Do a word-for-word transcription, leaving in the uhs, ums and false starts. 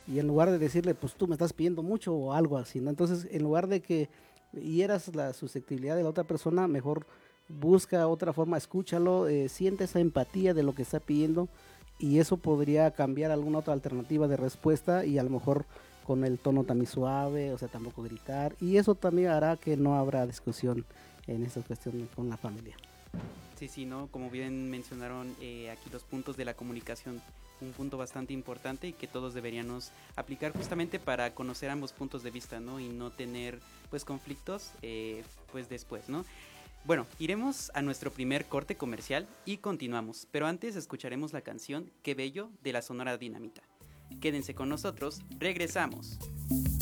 y en lugar de decirle, pues tú me estás pidiendo mucho o algo así, ¿no? Entonces, en lugar de que hieras la susceptibilidad de la otra persona, mejor busca otra forma, escúchalo, eh, siente esa empatía de lo que está pidiendo y eso podría cambiar alguna otra alternativa de respuesta y a lo mejor con el tono también suave, o sea, tampoco gritar y eso también hará que no habrá discusión en esta cuestión con la familia. Sí, sí, ¿no? Como bien mencionaron eh, aquí los puntos de la comunicación, un punto bastante importante y que todos deberíamos aplicar justamente para conocer ambos puntos de vista, ¿no? Y no tener, pues, conflictos, eh, pues, después, ¿no? Bueno, iremos a nuestro primer corte comercial y continuamos, pero antes escucharemos la canción Qué Bello de la Sonora Dinamita. Quédense con nosotros, regresamos.